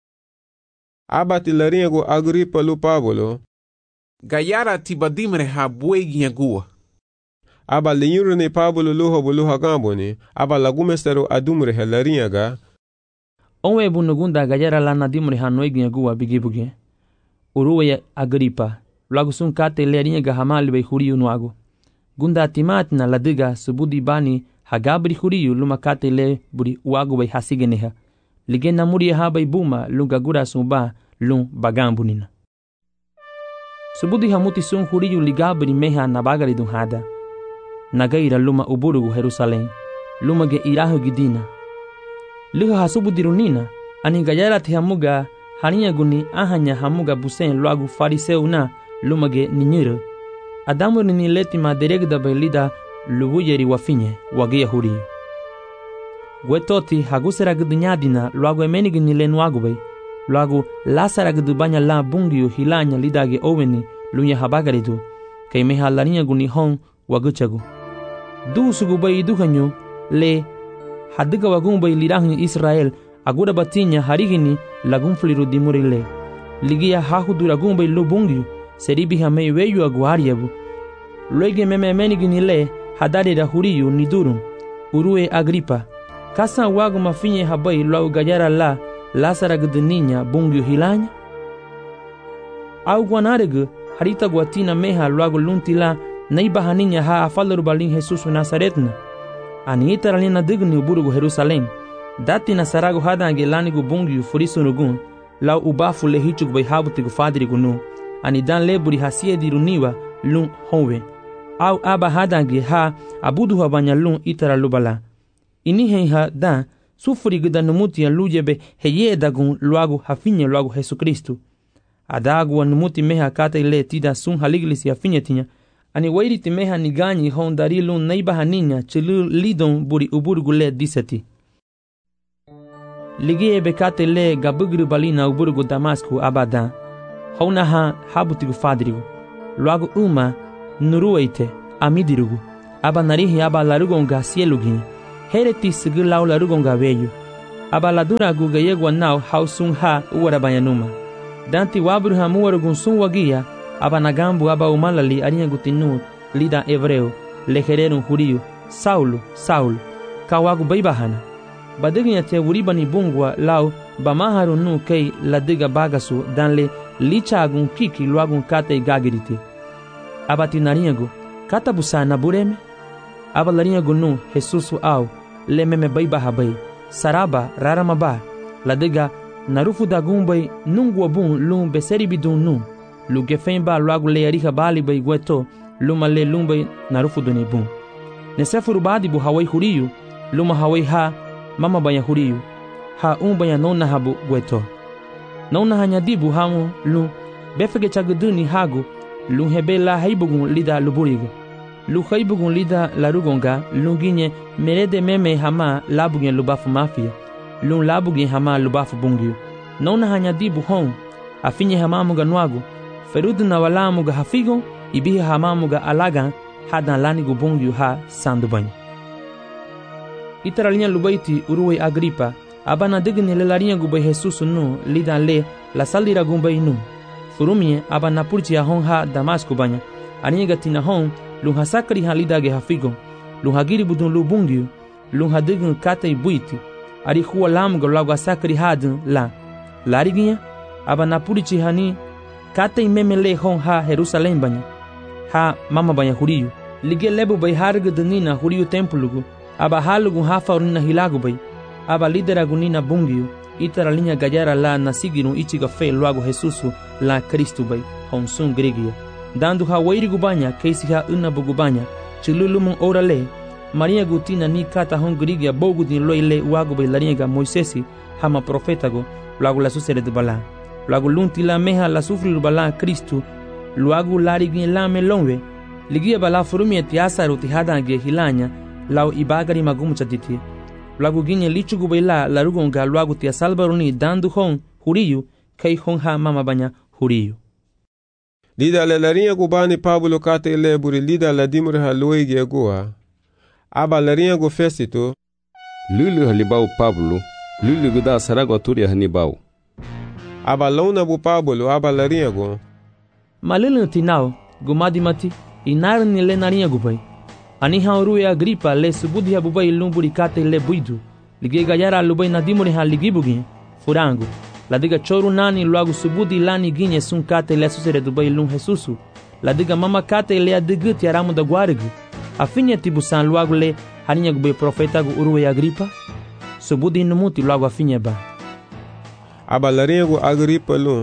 Abati lariego Agripa lu Pablo. Gayara tibadimre ha buegi agua. Aba linyurune Pablo luho buluha gamboni. Aba lagumestero adumre he lariega. Onwe bunugunda gayara lana dimre ha noegi agua bigibuge. Urue Agripa. Lagu sun kate lariega hamali bai huriu nuago. Gunda timatna ladiga subudi bani hagabri huriyu luma kate le buri uagu bai hasigeneha. Ligena muri habai buma lunga gura sumba lung bagambunina. Subudi hamuti sun huriyu ligabri meha nabagari dunhada. Nagaira luma uburugu Jerusalem. Luma ge irahu gidina. Luha hasubudi runina. Ani gayara te hamuga hania guni ahanya hamuga busen luagu fariseu na luma ge ninyuru. Adamu ni letima deregda bailida lubuyeri wafinye wagia huriyu. Gwetoti hagusera gdunyadina luagu emenigi ni lenuagu bai. Luagu lasara gdubanya la bungiu hilanya lidage oweni lunya habagaridu. Kay meha larinya guni hon waguchagu. Du sugu bai duhanyu le hadiga wagun bai lirahanyu Israel agura batinya harigini lagun fliru dimurile. Ligia hahudura gun bai lubungiu. Seribi hame weyu aguariabu. Luege memenigi le hadari da huriyu nidurun. Urue Agripa. Kasa wagu mafinye habai lau gayara la lasara gdeninya bungiu hilanya. Au guanaregu harita guatina meha luagu luntila naiba haninya ha afalaru balin Jesus Nazaretna. Ani itaralina digni uburugu Jerusalem. Dati nasaragu hadange lanigu bungiu furisunugun. Lau ubafu le hichug bai habutigu fadirigu nu. Ani dan leburi hasie diruniwa lun honwe. Au aba hadange ha abudu habanya lun itara lubala. Ini hei dan sufuri gida numuti ya lujebe heye dagun luagu hafinye luagu Jesu Kristu. Adagu wa numuti meha kata ile tida sun haliglisi hafinye tinya. Ani wairiti meha niganyi hon dari lun naiba haninya chilu lidon buri uburgu le diseti. Ligie bekate le gabugru balina uburgu Damasku abadan. hauna ha habutigu fadrigu. Luagu uma nurueite amidirugu. Aba narihi aba larugonga sielugi. Hereti sigi lau larugonga veyu. Aba ladura guga yegwa nau hausung ha uwarabayanuma. Danti wabru ha muwarugun sun wagia. Aba nagambu aba umalali arinha gutinu lida hebreu. Lehererun juriu. Saulo, Saulo. Kawagu baibahana. Badiginya te wuribani bungwa lau bamaharu nu kei ladiga bagasu danle lichagun kiki luagun kate gagiriti. Abati narinhagu kata busana bureme. Aba larinhagu nu Jesusu au lememe baibaha bai. Saraba raramaba ladiga narufu dagumbay nungwa bun lum beseri bidun nu. Lugefemba luagu leariha bali bai gueto luma le lumbay narufu duni bun. Nesefuru badi bu hawai huriyu luma hawai ha mama banya huriyu ha banya nona habu gueto. Nona hanyadibu hamu lu befege chaguduni hagu lu hebe la haibugun lida luburigu. Lu haibugun lida larugonga lunginye merede meme hama labugen lubafu mafia. Lu labugen hama lubafu bungiu. Nona hanyadibu hon afinye hamamuga nwagu ferudu na walamuga hafigo ibihi hamamuga alagan hadan lanigu bungiu ha sandubanyu. Itaralinha lubaiti uruwe Agripa abana digni le larinha gubay Jesus nu lidan le la salira gumbay nu. Furumie abana purchi a hon ha Damasco banya arinha gatina hon lunha sakri ha lidage hafigo lunha giri budun lubungiu lunha dign katay buiti ari huwa lamuga lagu sakri hadun la lariginha abana purchi hani katay memele hon ha Jerusalém banya ha mama banya huriyu lige lebu bay harga danina huriyu templugu aba halugun hafaurina hilagu bay aba lideragunina bungiu itaralinha gajara la nasiginu ichiga fe luagu Jesusu la Cristo bay honsun gregia dando ha wairigu banya keisi ha unabugu banya chilulumun orale Maria gutina ni kata hon gregia bogudin loile uagu bay laringa Moisesi hama profetago luagu la susere de bala luagu lunti la meha la sufrilu bala Cristo luagu larigin la melonwe ligia bala furumie tiasaru tihadange hilanya lau ibagari magumu chatiti. Luagu ginye lichugu baila larugonga luagu tia salbaruni dandu hon huriyu kei hon ha mama banya huriyu. Lida le larinha gubani Pablo kate ile buri lida la dimure ha loigi egua. Aba larinha gu Fesito. Lulu halibau Pablo, lulu guda saragwa turia hanibau. Aba launa bu Pablo aba larinha gu. Malilin tinau gumadi mati inarni le narinha gubai. Aniha uruwe Agripa le subudi ha bubai lumburi kate le buidu. Lige gajara lubai nadimuri ha ligibugi furangu. Ladiga choru nani luagu subudi lani ginye sun kate le susere dubai lum Jesusu. Ladiga mama kate le adiguti aramu da guarigu. Afinye tibusan luagu le haninya gubai profeta gu uruwe Agripa. Subudi numuti luagu afinye ba. Aba larinha gu Agripa lum.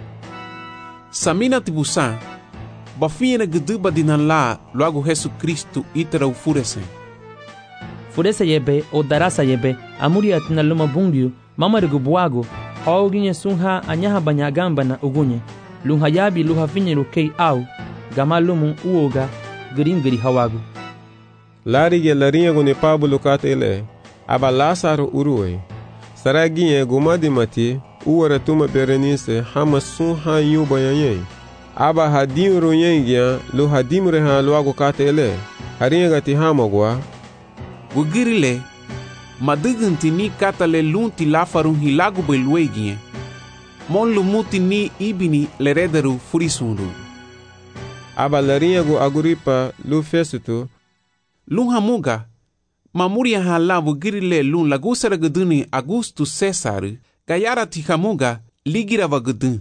Samina tibusan. Bafinha guduba dinan la luagu Jesu Cristo itara ufurese. Furese yebe o darasa yebe amuri atina luma bungiu mamarigu buagu hauginye sunha anyaha banyagamba na ugunye lunha yabi luha finye rukei au gama lumu uoga giri hawagu. Larige larinha gu ni Pablo kate ile aba Lazaro uruwe saraginye gumadi mati uwara tuma Berenice hama sunha yuba yanyei. Aba hadim runyengia lu hadim reha luagu kate ele harinha gati hamagwa gugirile madiginti ni kata le lunti lafarun hilagu beluegie mon lumuti ni ibini lerederu furisundu. Aba larinha gu Agripa lu Fesito lun hamuga mamuria hala gugirile lun lagusara guduni Augustus Cesar gayara tihamuga ligira vagudun.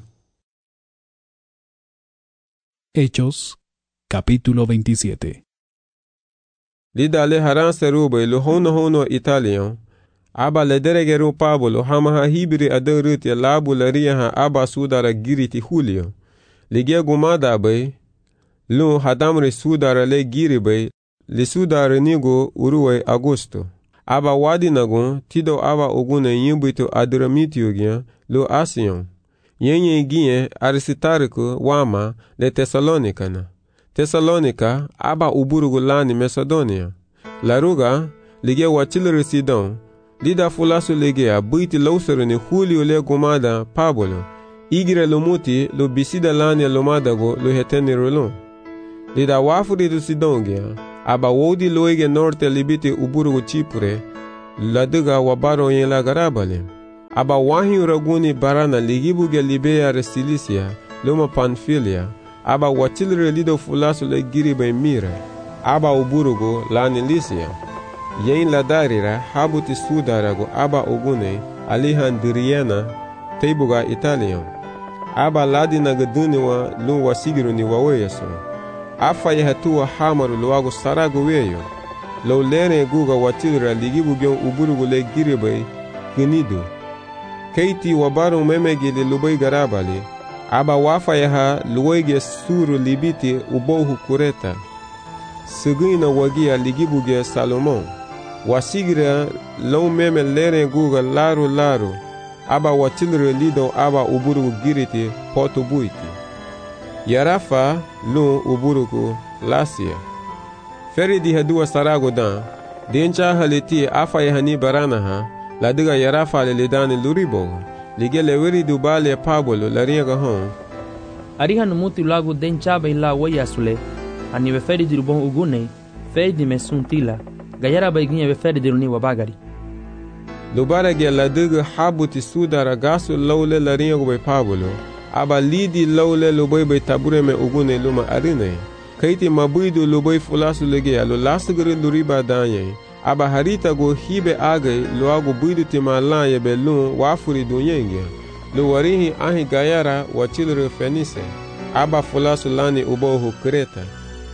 Hechos, capítulo 27. Lida le haran serube lo hono Italian. Aba le deregeru Pablo hama ha hibri aderut ya labu laria ha aba sudara giriti Julio. Ligia gumada bay lu hadamre sudara le giri bay li sudara nigo uruwe Augusto. Aba wadi nagun tido aba ogune yimbuito Adramitio gyan lo Asion. Yenye ginye Aristarco wama le Tesalonikana. Tesalonika aba uburugu lani Macedonia. Laruga lige wachilere Sidon. Lida fulasu lige a buiti lausere ni Julio le gumada Pablo. igire lo muti lo bisida lania lo madago lo heteni rolon. Lida wafuri du sidongia, aba wodi loige norte libiti uburugu chipure, ladiga wabaro yen la garabale. Aba wahi uraguni barana ligibuge Libea Restilisia, loma Panfilia, aba watilre lido fulasu le giribe mira, aba uburugu lani lisia. Yen la darira habuti sudarago aba ugune alihan diriena teibuga Italian. Aba ladina gaduniwa lu wasigiruni waweyaso. Afa yahatua hamaru luago sarago weyo. Lo lene guga watilra ligibugyon uburugu le giribe ginidu. Keiti wabaru memegili lubai garabali. Aba wafa yaha luwege suru libiti ubohu kureta. Sigina wagia ligibuge Salomon. Wasigira lo meme lene guga laru. Aba watilre lido aba uburugu giriti poto buiti. Yarafa lu uburugu lasia. Feri di hadua sarago dan. Dencha haliti afa yahani baranaha. Ladiga Yarafa le lidani luribo. Ligele weri dubale pabolo lariega hon. Ariha numuti lagu dencha baila wayasule. Ani veferi di rubon ugune. Feri di mesuntila. Gayara baiginye veferi di runi wabagari. Lubarage ladiga habuti sudara gasu lawle lariega bay pabolo. Aba lidi lawle lubay bay tabure me ugune luma arine. Kaiti mabuidu lubay fulasu lege alo lasgari luriba danye. Aba harita go hibe agay lo ago buidu timalan ye belun wafuri dunyenge. Lo warihi ahi gayara wachilre fenise. Aba fulasu lani ubohu kreta.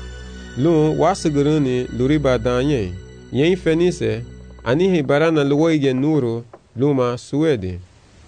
Lu wasguruni luriba danye. Yen fenise anihi barana luwaige nuru luma Suede.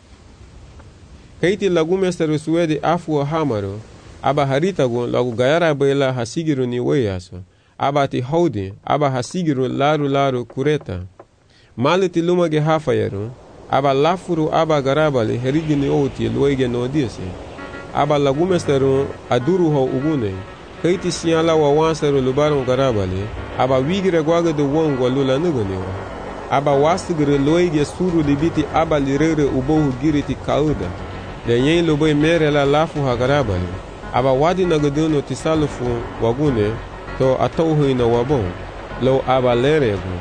Kaiti lagumesteru Suede afu hamaru. Aba harita go lagu gayara bayla hasigiruni weyaso. Aba ti haudi, aba hasigiru laru kureta. Maliti lumage hafayeru, aba lafuru aba garabali herigini oti luege nodisi. Aba lagumesteru aduru ho ugune. Kaiti sinyala wa wanseru lubaron garabali, aba wigire gwaga de wongwa lula nuguniwa. Aba wasigire luege suru libiti aba lirere ubohu giriti kauda. Le yen lubai mere la lafu ha garabali. Aba wadi nagaduno tisalufu wagune, to atauhu ina wabon, lo aba leregu.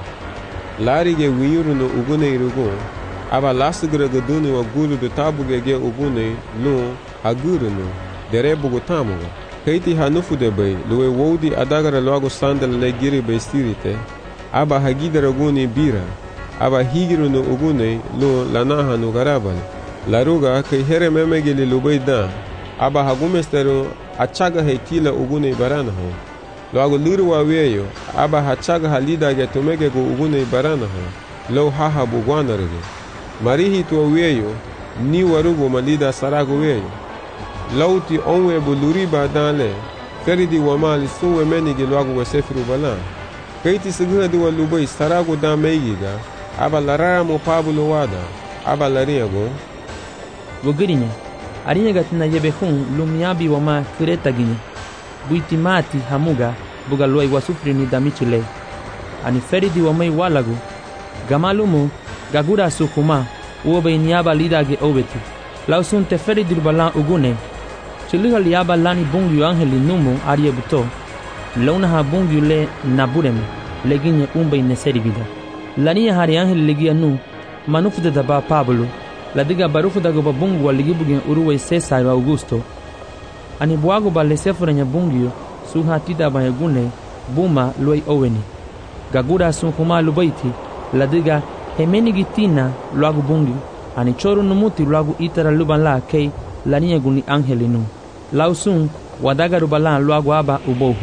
Larige wiyurunu ugune irugun, aba lasigre gaduni wa guru de tabugege ugune lu agurunu, derebugu tamuga. Kaiti hanufu de bay, luwe wodi adagara loago sandal le giri bay stirite, aba hagidara guni bira, aba higirunu ugune lu lanahanu garabal. Laruga kai here memegili lubay dan, aba hagumesteru achaga heitila ugune baranaho. Loago liru wa weyo, aba hachaga halida ge tumege go ugune baranaho. Lo haha bugwanarege. Marihi tuwa weyo, ni warugo malida sarago weyo. Lauti onwe buluriba danle, feridi wa mali suwe menige loago wa sefiru balan. Kaiti siguna duwa lubay sarago dan meigiga, aba larara mo pabulo wada, aba lariago. Wogirinya, arinya gatina yebe hun lumiabi wama kureta ginye. Buitimati hamuga buga luai wasufri ni damichile. Ani feridi wamai walagu. Gamalumu gagura sukuma uobe niaba lidage obeti. Lausunte feridi balan ugune. Chiliga liaba lani bungyu angeli numu arie buto. Launa ha bungyu le nabureme. Leginye umbe ineseri vida. Lania hari angeli legia nu. Manufu de daba Pablo. Ladiga barufu dago babungu wa ligibugen uruwe Cesar wa Augusto. Ani buago ba lesefura nya bungyo suha tida ba gune buma loi oweni. Gagura sun kuma lubaiti ladiga hemeni gitina luago bungyo. Ani choru numuti luago itara luban la kei lania guni angelinu. Lausun wadaga rubalan luago aba ubohu.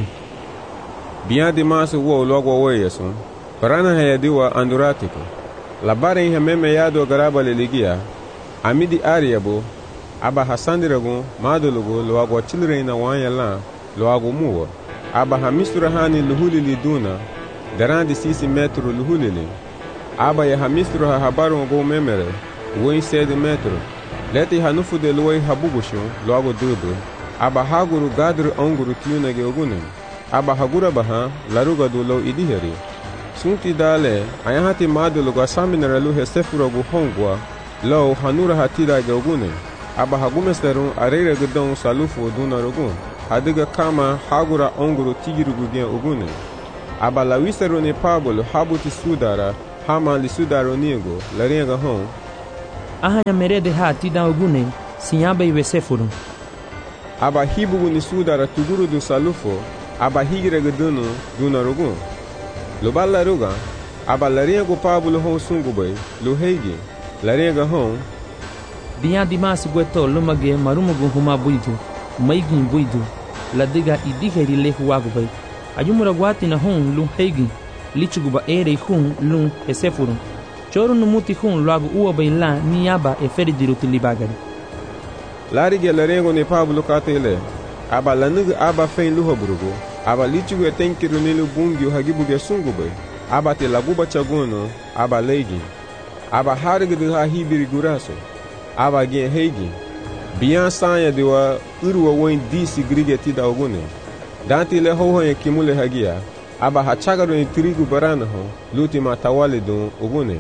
Bian di masu wo luago weyesun. Parana hayadiwa anduratiko. Labare hememe yado garaba leligia. Amidi ariabo. Aba hasandirago madulugo luago chilreina wanyala luago muwa. Aba hamisura hani luhulili duna garandi sisi metro luhulili. Aba ya hamisura habaru go memere woi 7 metro. Leti hanufu de luai habugushu luago dubu. Aba haguru gadru onguru tiyunage ogunen. Aba hagura baha laruga du lo idiheri. Sunti dale ayahati madulugo asaminara luhe sefurago hongwa lo hanura hatida ge ogunen. aba hagumesteru arere gedon salufo dunarogun adiga kama hagura onguru tigirugu gen ogune aba lawisteru ni Pablo habuti sudara hama li sudaro niego larenga hon ahanya merede ha tida ogune sinyaba iwe sefuru aba hibugu ni sudara tuguru du salufo aba higire gedonu dunarogun lo balla ruga aba larenga Pablo hon sungubay lo heigi larenga hon diya dimas gweto lumage marumugu huma buidu maigin buidu ladiga idigeri lehu wagubay ayumura gwati na hon lu heigi lichuguba ere hun lu esefuru choro numuti hun lagu uwa bayla niyaba eferidiru tilibagari larige larengo ni Pablo katele aba lanugu aba fein luha burugu aba lichugu etenkiru nilu bungi hagibuge sungubay aba te laguba chagono aba leigi aba harigidu ha hibiri guraso aba gen heigi biyan sanya diwa urwa woin disi grige tida ogune danti le ho hoye kimule hagia aba hachagaro ni trigu barana ho luti matawale dun ogune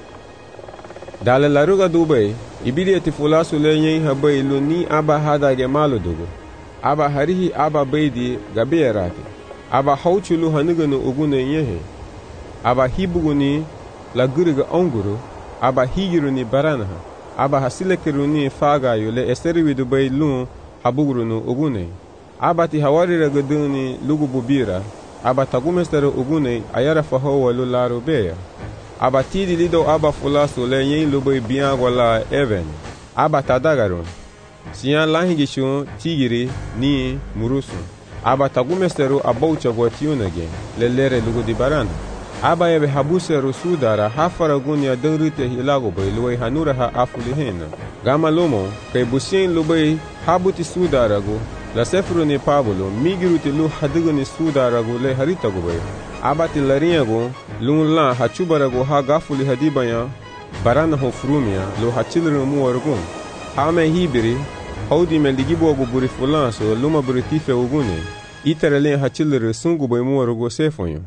dale laruga dubay ibidi eti fulasu le nyen habay lu ni aba hadage malo dugu aba harihi aba beidi gabeerati aba hauchulu hanigano ogune nyehe aba hibugu ni la guriga onguru aba higiru ni barana ha aba hasilekiru ni faga yule esteriwi dubay lu habuguru nu ogune aba ti hawarira geduni lugu bubira aba tagumesteru ogune ayara fahowa lu laro beya aba tidi lido aba fulasu le yen lubay biyan wala even aba tadagarun siyan lahingishu tigiri ni murusu aba tagumesteru abaucha gwatiyunage lelere lugu di barana aba yebe habuseru sudara hafara gunya dengrite hilago bay luway hanura ha afuli hena gama lomo kay busien lubay habuti sudara go la sefru ni Pablo migiruti lu hadigu ni sudara go le harita go bay aba ti laringa go lun la hachubara go ha gafuli hadibaya barana ho frumia lu hachilru mu wargun hame hibiri haudi meligibo go buri fulanso luma buritife ogune iterele hachilru sungu bay mu wargo sefonyo.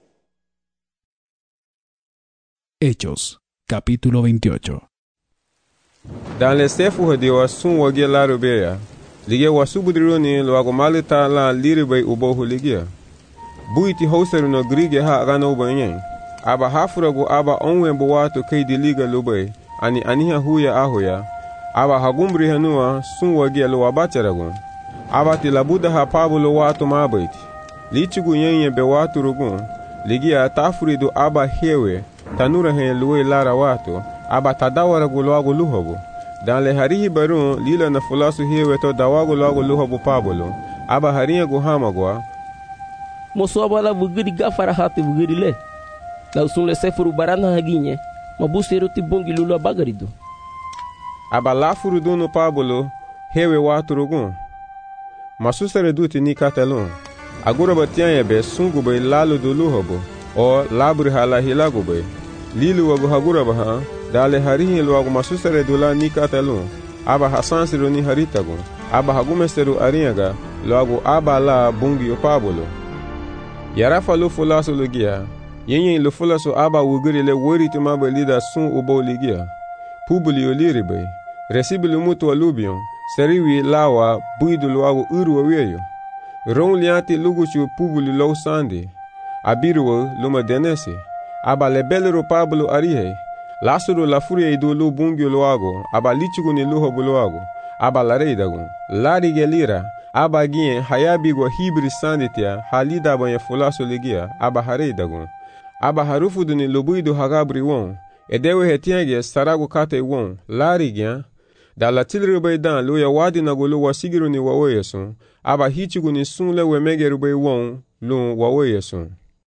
Hechos, capítulo 28. Dans les sefu de wasun wage larubeya, lige wasubudroni loago malita la liribay ubohu ligia. Buiti hoseru no grige ha gano banyen. Aba hafurago aba onwen buwato keidi liga lubay, ani aniha huya ahoya. Aba hagumri hanua sun wage lo wabacharagon. Aba tilabuda ha Pablo wato mabaiti. Lichigu yenye be watu rugun, ligia tafuridu aba hewe. Tanura hen luwe lara watu aba tadawara gulwago luhobo dan le harihi barun lila na fulasu hewe to dawago lwago luhobo Pablo aba hariya go hamagwa moso abala bugiri gafara hati bugiri le la usun le sefuru barana haginye mabuseru ti bongi lulu bagarido aba lafuru dunu Pablo hewe watu rugun masusere duti ni katelon agura batianye be sungu be lalu do luhobo o labri hala hilago be lilu wago hagura baha dale harihi lwago masusere dula ni katalun aba hasansiru ni haritago aba hagumesteru ariyaga lwago aba la bungi o Pablo yarafa lu fulasu lugia yenyen lu fulasu aba wugiri le wori tuma be lida sun ubo ligia publio liribe resibilu mutu alubion seriwi lawa buidu lwago uru weyo ron liati luguchu publio low sandi abiruwa luma denese aba lebelero Pablo arihe lasuro la furia idu lu bungio loago aba lichugu ni luho buloago aba lareidago lari gelira aba gien hayabigo hibri sanditia halida banya fulaso ligia aba hareidago aba harufudu ni lubuidu hagabri won edewe hetienge sarago kate won lari gian da la tilre baydan lu ya wadi na gulu wasigiru ni waweyesun aba hichugu ni sunle wemegeru bay won lu waweyesun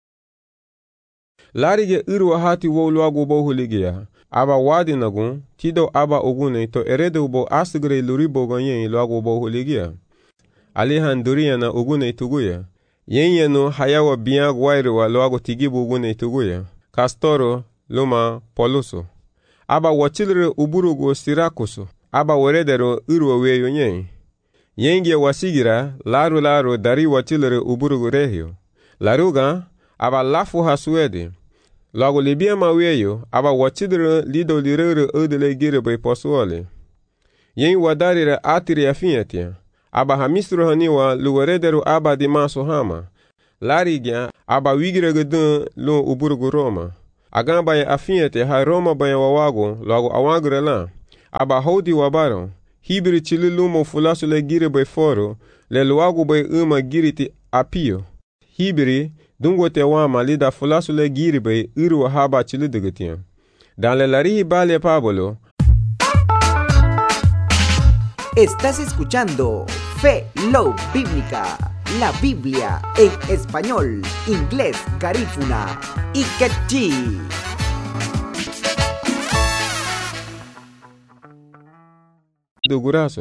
larige irwa hati woluago bohu ligia aba wadi nagun tido aba ogune to erede ubo asigre luribo gonyen luago bohu ligia alihan duriya na ogune tuguya yenye no hayawa biya gwairwa luago tigibu ogune tuguya kastoro luma poluso aba wachilre uburugo sirakuso aba weredero irwa weyo nyen yenge wasigira laru dari wachilre uburugo rehio laruga aba lafu hasuede lago libia maweyo aba wachidre lido lirere odele gire bay posuole yen wadarire atiri afiatia. Aba hamistro haniwa luwaredero aba di maso hama. Larigya aba wigregedun lo uburgu Roma. Agamba ya afiate ha Roma baya wawago lago awagre la. Aba hodi wabaro. Hibri chililumo fulasu le gire bay foro. Le luagu bay giriti apio. Hibri dungo te wama lida fulasu le gire bay uru haba chilidegetian. Dans le larihi bale Pablo. Estás escuchando Fe Love Bíblica, la Biblia en español, inglés, garífuna y quechí. Duguraso.